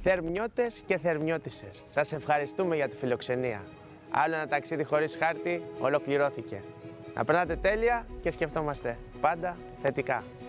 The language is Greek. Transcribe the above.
Θερμιώτες και θερμιώτισσες, σας ευχαριστούμε για τη φιλοξενία. Άλλο ένα ταξίδι χωρίς χάρτη ολοκληρώθηκε. Να περνάτε τέλεια και σκεφτόμαστε πάντα θετικά.